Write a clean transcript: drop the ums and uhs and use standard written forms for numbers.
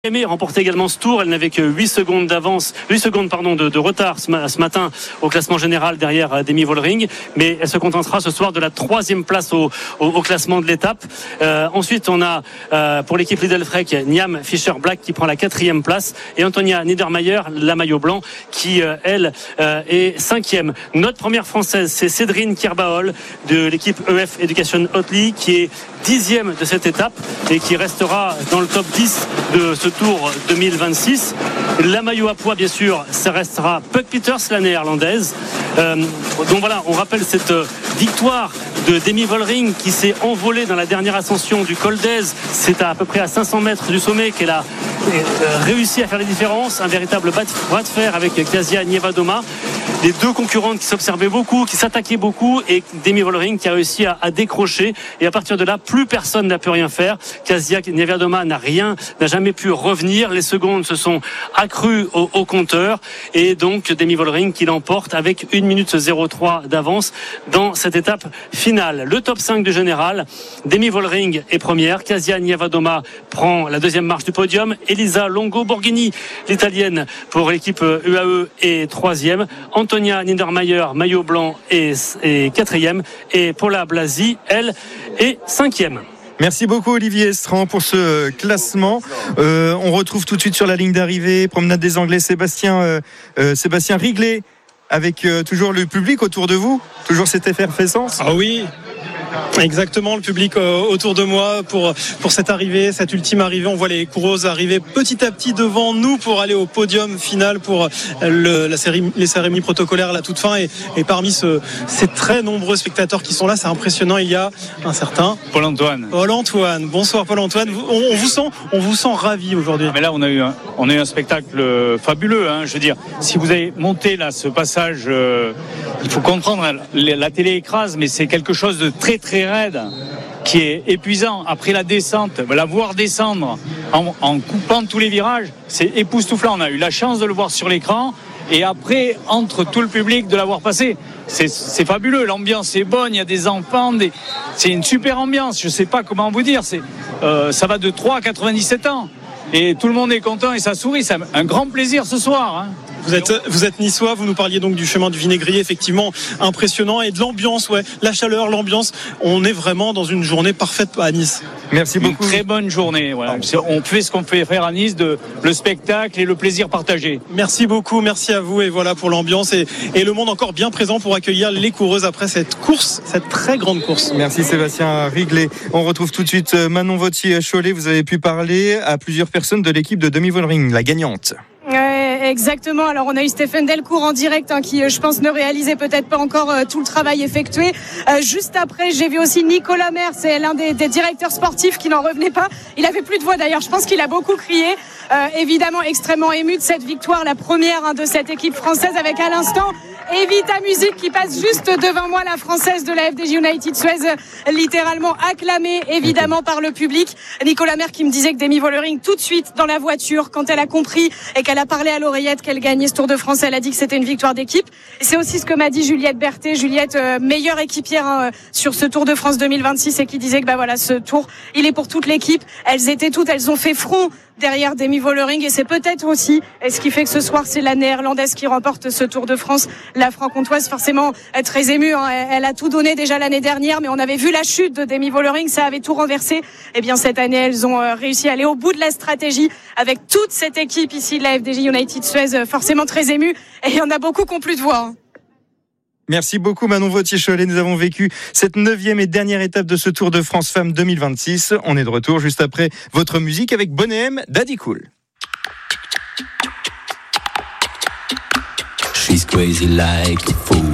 Aimé remportait également ce tour. Elle n'avait que 8 secondes de retard ce matin au classement général derrière Demi Vollering, mais elle se contentera ce soir de la 3e place au classement de l'étape. Ensuite, on a pour l'équipe Lidl Freck Niam Fischer-Black qui prend la 4e place et Antonia Niedermayer, la maillot blanc, qui elle est 5e. Notre première française, c'est Cédrine Kirbaol de l'équipe EF Education Hotly, qui est 10e de cette étape et qui restera dans le top 10 de ce Tour 2026. La maillot à poids, bien sûr, ça restera Puck Peters, la néerlandaise. Donc voilà, on rappelle cette victoire de Demi Vollering qui s'est envolée dans la dernière ascension du Col d'Èze. C'est à peu près à 500 mètres du sommet qu'elle a réussi à faire les différences. Un véritable bras de fer avec Kasia Nievadoma. Les deux concurrentes qui s'observaient beaucoup, qui s'attaquaient beaucoup, et Demi Vollering qui a réussi à décrocher. Et à partir de là, plus personne n'a pu rien faire. Kasia Nievadoma n'a jamais pu revenir. Les secondes se sont accrues au compteur. Et donc, Demi Vollering qui l'emporte avec 1 minute 03 d'avance dans cette étape finale. Le top 5 du général. Demi Vollering est première. Kasia Nievadoma prend la 2e marche du podium. Elisa Longo Borghini, l'italienne pour l'équipe UAE, est 3e. Antonia Niedermayer, maillot blanc, est 4e. Et Paula Blasi, elle, est 5e. Merci beaucoup Olivier Estran pour ce classement. On retrouve tout de suite sur la ligne d'arrivée, promenade des Anglais, Sébastien Riglet, avec toujours le public autour de vous, toujours cette effervescence. Ah oui, exactement, le public autour de moi pour cette arrivée, cette ultime arrivée. On voit les coureuses arriver petit à petit devant nous pour aller au podium final pour les cérémonies protocolaires à la toute fin. Et parmi ces très nombreux spectateurs qui sont là, c'est impressionnant. Il y a un certain Paul-Antoine. Bonsoir Paul-Antoine. On vous sent ravi aujourd'hui. Mais là, on a eu un spectacle fabuleux. Je veux dire, si vous avez monté là ce passage, il faut comprendre. La télé écrase, mais c'est quelque chose de très très raide, qui est épuisant. Après la descente, la voir descendre en coupant tous les virages, c'est époustouflant. On a eu la chance de le voir sur l'écran et après, entre tout le public, de l'avoir passé. C'est fabuleux, l'ambiance est bonne, il y a des enfants, c'est une super ambiance, je ne sais pas comment vous dire, ça va de 3 à 97 ans et tout le monde est content et ça sourit, c'est un grand plaisir ce soir. Vous êtes niçois, vous nous parliez donc du chemin du Vinaigrier, effectivement impressionnant, et de l'ambiance, la chaleur, l'ambiance. On est vraiment dans une journée parfaite à Nice. Merci beaucoup. Une très bonne journée. Voilà. On fait ce qu'on fait faire à Nice, le spectacle et le plaisir partagé. Merci beaucoup, merci à vous, et voilà pour l'ambiance et le monde encore bien présent pour accueillir les coureuses après cette course, cette très grande course. Merci Sébastien Riglet. On retrouve tout de suite Manon Vautier-Cholet. Vous avez pu parler à plusieurs personnes de l'équipe de Demi Vollering, la gagnante. Exactement. Alors on a eu Stéphane Delcourt en direct qui je pense ne réalisait peut-être pas encore tout le travail effectué. Juste après j'ai vu aussi Nicolas Merckx, c'est l'un des directeurs sportifs qui n'en revenait pas. Il avait plus de voix d'ailleurs, je pense qu'il a beaucoup crié. Évidemment extrêmement ému de cette victoire, la première de cette équipe française, avec à l'instant Evita Music qui passe juste devant moi, la française de la FDJ United Suez, littéralement acclamée évidemment par le public. Nicolas Merckx qui me disait que Demi Vollering, tout de suite dans la voiture, quand elle a compris et qu'elle a parlé à l'oreillette qu'elle gagnait ce Tour de France, elle a dit que c'était une victoire d'équipe. Et c'est aussi ce que m'a dit Juliette Berthet, meilleure équipière sur ce Tour de France 2026, et qui disait que ce tour, il est pour toute l'équipe. Elles ont fait front derrière Demi Vollering, et c'est peut-être aussi ce qui fait que ce soir c'est la néerlandaise qui remporte ce Tour de France. La franc-comtoise forcément très émue, elle a tout donné déjà l'année dernière, mais on avait vu la chute de Demi Vollering, ça avait tout renversé. Et bien cette année elles ont réussi à aller au bout de la stratégie avec toute cette équipe ici de la FDJ United Suez, forcément très émue, et il y en a beaucoup qui n'ont plus de voix. Merci beaucoup Manon Vautier-Cholet. Nous avons vécu cette 9e et dernière étape de ce Tour de France Femmes 2026. On est de retour juste après votre musique avec Bonnet M, Daddy Cool. She's crazy like a fool.